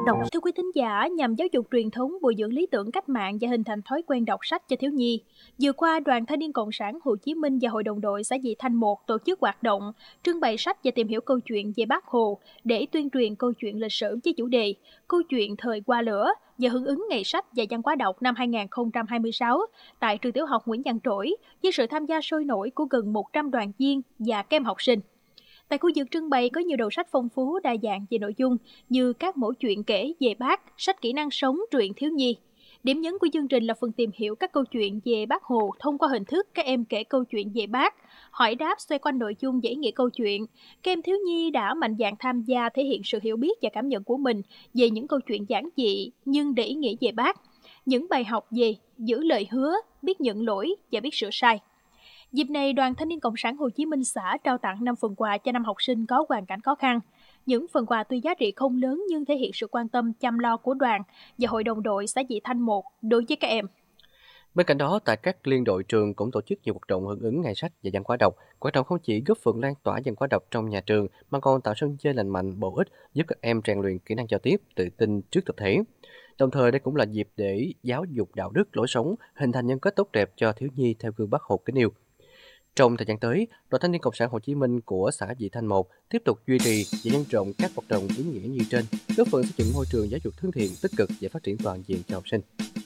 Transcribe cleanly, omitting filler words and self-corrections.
đọc. Thưa quý thính giả, nhằm giáo dục truyền thống, bồi dưỡng lý tưởng cách mạng và hình thành thói quen đọc sách cho thiếu nhi, vừa qua Đoàn Thanh niên Cộng sản Hồ Chí Minh và Hội đồng đội xã Vị Thanh 1 tổ chức hoạt động trưng bày sách và tìm hiểu câu chuyện về Bác Hồ để tuyên truyền câu chuyện lịch sử với chủ đề Câu chuyện thời qua lửa và hưởng ứng Ngày sách và văn hóa đọc năm 2026 tại trường tiểu học Nguyễn Văn Trỗi với sự tham gia sôi nổi của gần 100 đoàn viên và các em học sinh. Tại khu vực trưng bày có nhiều đầu sách phong phú đa dạng về nội dung như các mẫu chuyện kể về Bác, sách kỹ năng sống, truyện thiếu nhi. Điểm nhấn của chương trình là phần tìm hiểu các câu chuyện về Bác Hồ thông qua hình thức các em kể câu chuyện về Bác, hỏi đáp xoay quanh nội dung và ý nghĩa câu chuyện. Các em thiếu nhi đã mạnh dạn tham gia thể hiện sự hiểu biết và cảm nhận của mình về những câu chuyện giản dị nhưng để ý nghĩa về Bác. Những bài học về giữ lời hứa, biết nhận lỗi và biết sửa sai. Dịp này, Đoàn Thanh niên Cộng sản Hồ Chí Minh xã trao tặng 5 phần quà cho 5 học sinh có hoàn cảnh khó khăn. Những phần quà tuy giá trị không lớn nhưng thể hiện sự quan tâm chăm lo của đoàn và hội đồng đội xã Vị Thanh 1 đối với các em. Bên cạnh đó, tại các liên đội trường cũng tổ chức nhiều hoạt động hưởng ứng Ngày sách và văn hóa đọc. Hoạt động không chỉ góp phần lan tỏa văn hóa đọc trong nhà trường mà còn tạo sân chơi lành mạnh, bổ ích, giúp các em rèn luyện kỹ năng giao tiếp, tự tin trước tập thể. Đồng thời, đây cũng là dịp để giáo dục đạo đức, lối sống, hình thành nhân cách tốt đẹp cho thiếu nhi theo gương Bác Hồ kính yêu. Trong thời gian tới, Đoàn Thanh niên Cộng sản Hồ Chí Minh của xã Vị Thanh 1 tiếp tục duy trì và nhân rộng các hoạt động ý nghĩa như trên, góp phần xây dựng môi trường giáo dục thân thiện, tích cực và phát triển toàn diện cho học sinh.